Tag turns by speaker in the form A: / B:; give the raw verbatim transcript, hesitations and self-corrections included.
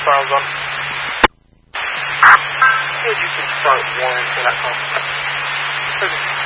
A: sounds on. See if you can start one for that conversation.